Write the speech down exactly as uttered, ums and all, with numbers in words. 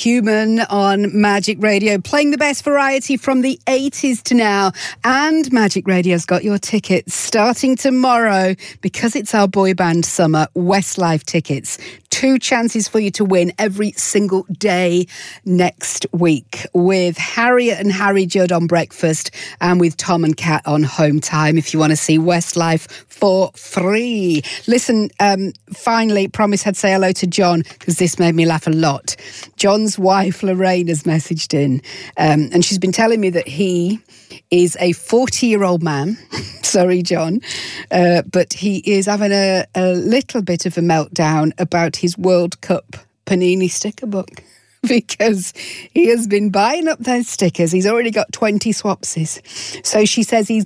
Human on Magic Radio, playing the best variety from the eighties to now. And Magic Radio's got your tickets starting tomorrow because it's our boy band summer. Westlife tickets. Two chances for you to win every single day next week with Harriet and Harry Judd on Breakfast and with Tom and Kat on Home Time if you want to see Westlife for free. Listen, um, finally, promise I'd say hello to John because this made me laugh a lot. John's wife, Lorraine, has messaged in um, and she's been telling me that he is a forty-year-old man. Sorry, John. Uh, but he is having a, a little bit of a meltdown about his World Cup Panini sticker book because he has been buying up those stickers. He's already got twenty swapsies. So she says he's